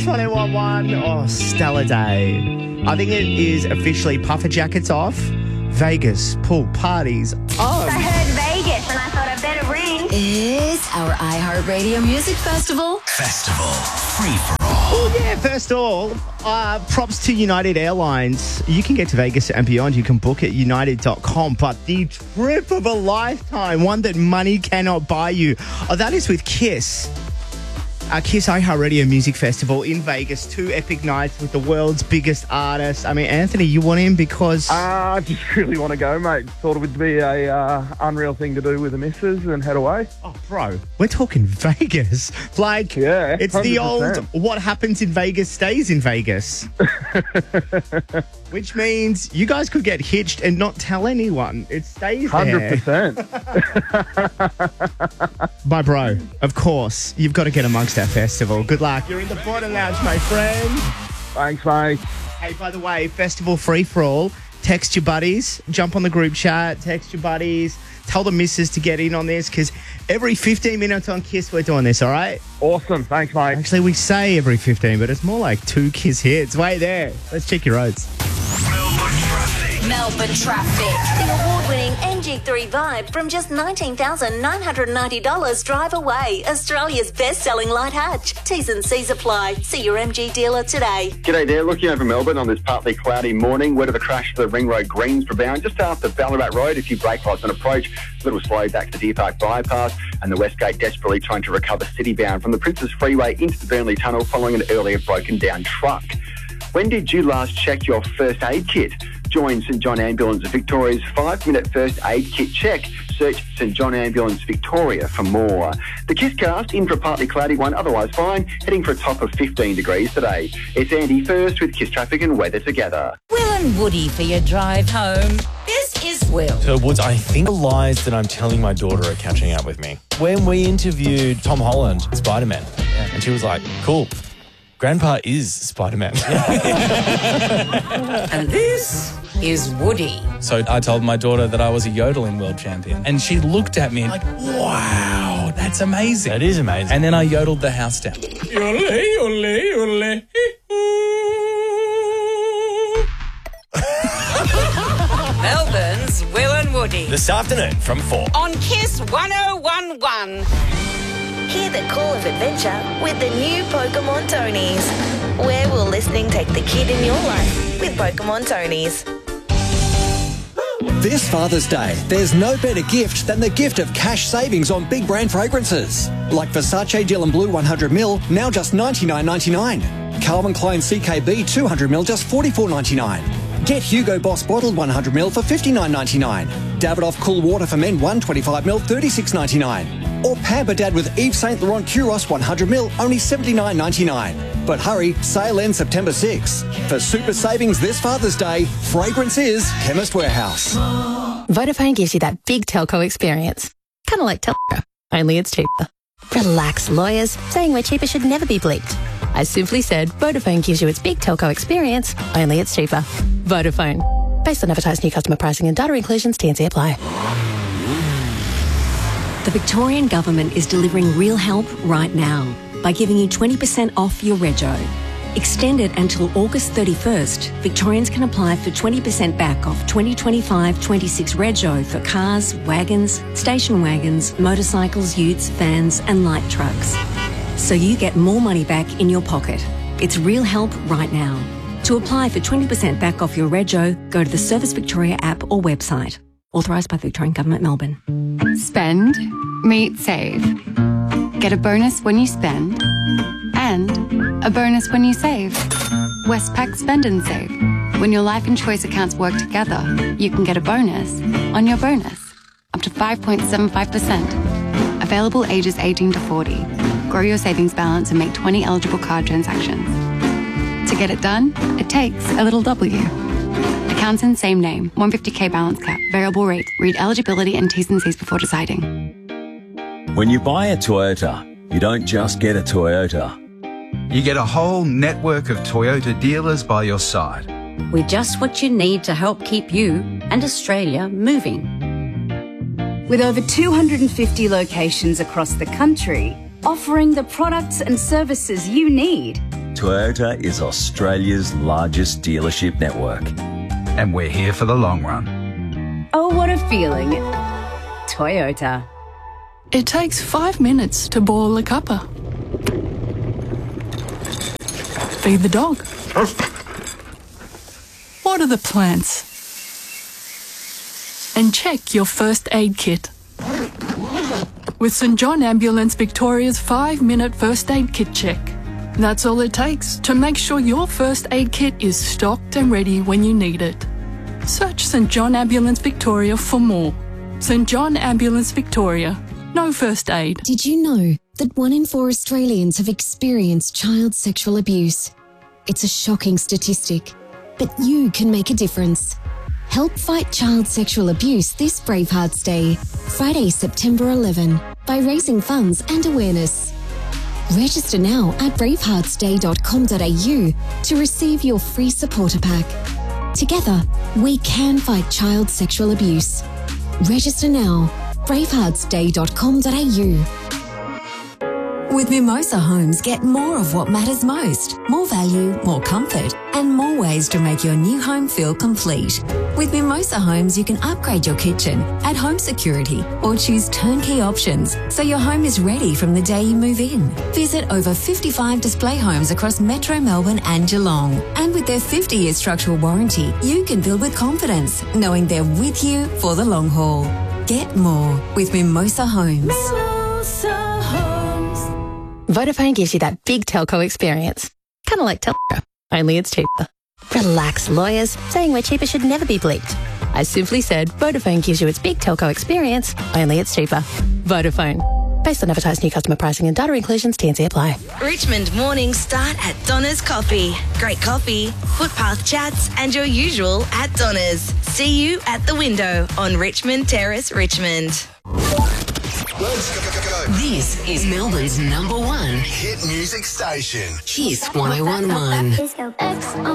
Kiss 101.1. Oh, stellar day. I think it is officially puffer jackets off, Vegas pool parties on. I heard Vegas and I thought I'd better ring. It's our iHeartRadio Music Festival. Festival free for all. Oh, yeah. First of all, props to United Airlines. You can get to Vegas and beyond. You can book at united.com. But the trip of a lifetime, one that money cannot buy you, that is with Kiss. Kiss iHeartRadio Music Festival in Vegas. 2 epic nights with the world's biggest artists. I mean, Anthony, you want in because... I just really want to go, mate. Thought it would be a unreal thing to do with the missus and head away. Oh, bro, we're talking Vegas. Like, yeah, it's 100%. The old what happens in Vegas stays in Vegas. Which means you guys could get hitched and not tell anyone. It stays 100%. My bro, of course, you've got to get amongst our festival. Good luck. You're in the Borden Lounge, my friend. Thanks, mate. Hey, by the way, festival free for all. Text your buddies, jump on the group chat, text your buddies, tell the missus to get in on this because every 15 minutes on Kiss we're doing this, all right? Awesome. Thanks, mate. Actually, we say every 15, but it's more like 2 Kiss hits. Wait there. Let's check your roads. Melbourne traffic. The award-winning MG3 Vibe from just $19,990 drive away. Australia's best-selling light hatch. T's and C's apply. See your MG dealer today. G'day there, looking over Melbourne on this partly cloudy morning. Wet of a crash to the Ring Road Greensboro bound just after Ballarat Road. A few brake lights on approach. A little slow back to the Deer Park bypass. And the Westgate desperately trying to recover city bound from the Princes Freeway into the Burnley Tunnel following an earlier broken down truck. When did you last check your first aid kit? Join St John Ambulance Victoria's 5-minute first aid kit check. Search St John Ambulance Victoria for more. The Kisscast in for a partly cloudy one, otherwise fine, heading for a top of 15 degrees today. It's Andy first with Kiss Traffic and Weather together. Will and Woody for your drive home. This is Will. So, Woods, I think the lies that I'm telling my daughter are catching up with me. When we interviewed Tom Holland, Spider-Man, and she was like, cool. Grandpa is Spider-Man. And this is Woody. So I told my daughter that I was a yodeling world champion. And she looked at me like, wow, that's amazing. That is amazing. And then I yodeled the house down. Yodel, yodel, yodel. Melbourne's Will and Woody. This afternoon from 4. On Kiss 1011. Hear the call of adventure with the new Pokemon Tonies. Where will listening take the kid in your life with Pokemon Tonies? This Father's Day, there's no better gift than the gift of cash savings on big brand fragrances. Like Versace Dylan Blue 100ml, now just $99.99. Calvin Klein CKB 200ml, just $44.99. Get Hugo Boss Bottled 100ml for $59.99. Davidoff Cool Water for Men 125ml, $36.99. Or Pamper Dad with Yves Saint Laurent Kuros 100ml, only $79.99. But hurry, sale ends September 6. For super savings this Father's Day, fragrance is Chemist Warehouse. Vodafone gives you that big telco experience. Kind of like Telstra, only it's cheaper. Relax, lawyers. Saying we're cheaper should never be bleeped. I simply said Vodafone gives you its big telco experience, only it's cheaper. Vodafone. Based on advertised new customer pricing and data inclusions, T&C apply. The Victorian Government is delivering real help right now by giving you 20% off your rego. Extended until August 31st, Victorians can apply for 20% back off 2025-26 rego for cars, wagons, station wagons, motorcycles, utes, vans and light trucks. So you get more money back in your pocket. It's real help right now. To apply for 20% back off your rego, go to the Service Victoria app or website. Authorised by the Victorian Government, Melbourne. Spend, meet, save. Get a bonus when you spend and a bonus when you save. Westpac Spend and Save. When your life and choice accounts work together, you can get a bonus on your bonus, up to 5.75%. Available ages 18 to 40. Grow your savings balance and make 20 eligible card transactions. To get it done, it takes a little W. Accounts in same name, 150k balance cap, variable rate. Read eligibility and T's and C's before deciding. When you buy a Toyota, you don't just get a Toyota. You get a whole network of Toyota dealers by your side. With just what you need to help keep you and Australia moving. With over 250 locations across the country, offering the products and services you need, Toyota is Australia's largest dealership network. And we're here for the long run. Oh, what a feeling. Toyota. It takes 5 minutes to boil a cuppa. Feed the dog. Water the plants. And check your first aid kit. With St John Ambulance Victoria's 5-minute first aid kit check. That's all it takes to make sure your first aid kit is stocked and ready when you need it. Search St John Ambulance Victoria for more. St John Ambulance Victoria. No first aid. Did you know that 1 in 4 Australians have experienced child sexual abuse? It's a shocking statistic, but you can make a difference. Help fight child sexual abuse this Bravehearts Day, Friday, September 11, by raising funds and awareness. Register now at braveheartsday.com.au to receive your free supporter pack. Together, we can fight child sexual abuse. Register now, braveheartsday.com.au. With Mimosa Homes, get more of what matters most. More value, more comfort, and more ways to make your new home feel complete. With Mimosa Homes, you can upgrade your kitchen, add home security, or choose turnkey options so your home is ready from the day you move in. Visit over 55 display homes across Metro Melbourne and Geelong. And with their 50-year structural warranty, you can build with confidence, knowing they're with you for the long haul. Get more with Mimosa Homes. Vodafone gives you that big telco experience. Kind of like Telstra, only it's cheaper. Relax, lawyers. Saying we're cheaper should never be bleeped. I simply said Vodafone gives you its big telco experience, only it's cheaper. Vodafone. Based on advertised new customer pricing and data inclusions, T&C apply. Richmond mornings start at Donna's Coffee. Great coffee, footpath chats, and your usual at Donna's. See you at the window on Richmond Terrace, Richmond. Let's go. This is Melbourne's #1 hit music station. Kiss 101.1.